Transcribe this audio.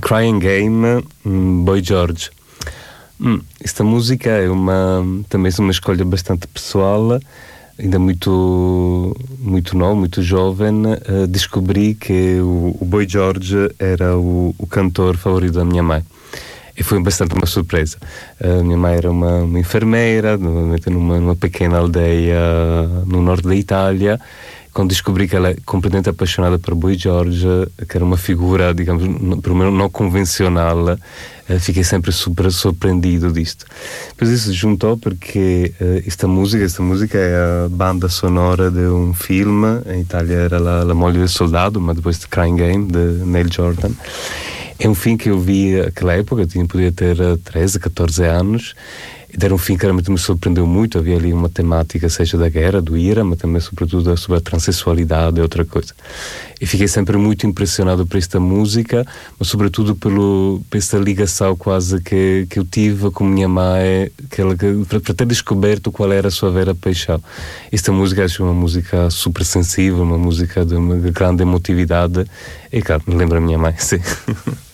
Crying Game, Boy George. Esta música é também uma escolha bastante pessoal. Ainda muito novo, muito jovem, descobri que o Boy George era o cantor favorito da minha mãe. E foi bastante uma surpresa. A minha mãe era uma enfermeira, numa pequena aldeia no norte da Itália. Quando descobri que ela é completamente apaixonada por Boy George, que era uma figura, digamos, pelo menos não convencional, fiquei sempre super surpreendido disto. Depois isso juntou porque esta música é a banda sonora de um filme. Em Itália era La Moglie del Soldado, mas depois de Crying Game, de Neil Jordan. É um filme que eu vi naquela época, podia ter 13, 14 anos. Era um filme que realmente me surpreendeu muito. Havia ali uma temática, seja da guerra, do IRA, mas também sobretudo sobre a transexualidade e outra coisa. E fiquei sempre muito impressionado por esta música, mas sobretudo por esta ligação quase que eu tive com minha mãe, para ter descoberto qual era a sua vera paixão. Esta música acho uma música super sensível, uma música de uma grande emotividade, e claro, me lembra a minha mãe, sim.